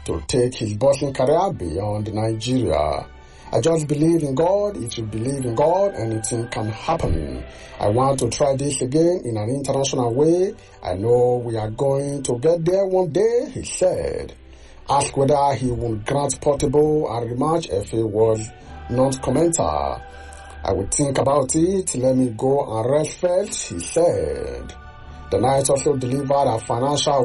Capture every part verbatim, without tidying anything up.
to take his boxing career beyond Nigeria. I just believe in God. If you believe in God, anything can happen. I want to try this again in an international way. I know we are going to get there one day, he said. Asked whether he would grant Portable a rematch, Efe was non-commenter. I will think about it. Let me go and rest first, he said. The night also delivered a financial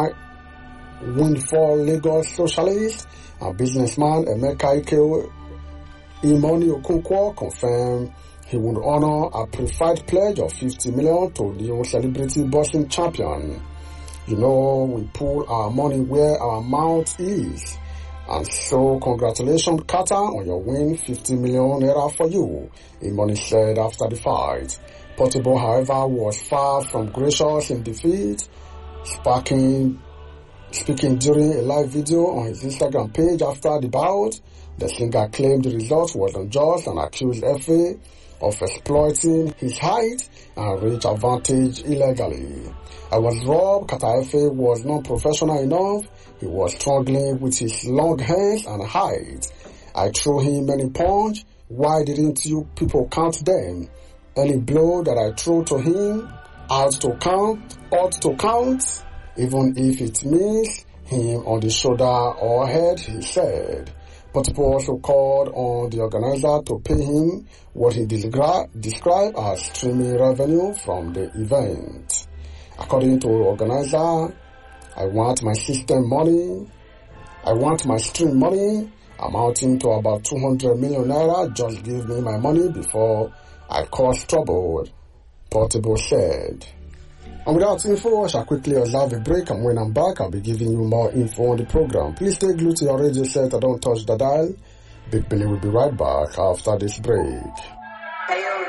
windfall. Lagos socialist and businessman Emeka Ike Imoni Okonkwo confirmed he would honor a preferred pledge of fifty million to new celebrity boxing champion. You know, we pull our money where our mouth is. And so, congratulations, Carter, on your win. fifty million naira for you, Imoni said after the fight. Portable, however, was far from gracious in defeat, sparking, speaking during a live video on his Instagram page after the bout. The singer claimed the result was unjust and accused Efe of exploiting his height and reach advantage illegally. I was robbed. Kata Efe was not professional enough. He was struggling with his long hands and height. I threw him many punches. Why didn't you people count them? Any blow that I threw to him ought to count, ought to count, even if it means him on the shoulder or head, he said. Portable also called on the organizer to pay him what he descri- described as streaming revenue from the event. According to the organizer, I want my system money. I want my stream money amounting to about two hundred million naira. Just give me my money before I cause trouble, Portable said. And without info, I shall quickly observe a break, and when I'm back, I'll be giving you more info on the program. Please stay glued to your radio set and don't touch the dial. Big Billy will be right back after this break. Hey,